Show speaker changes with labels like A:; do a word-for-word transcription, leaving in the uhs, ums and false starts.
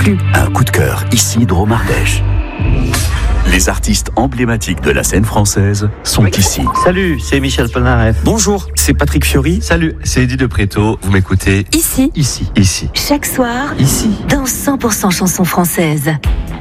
A: plus.
B: Un coup de cœur, ici Drôme Ardèche. Les artistes emblématiques de la scène française sont oui. ici.
C: Salut, c'est Michel Polnareff.
D: Bonjour, c'est Patrick Fiori.
E: Salut, c'est Eddie de Préto. Vous m'écoutez
A: ici.
E: Ici. Ici.
A: Chaque soir.
E: Ici.
A: Dans cent pour cent chansons françaises.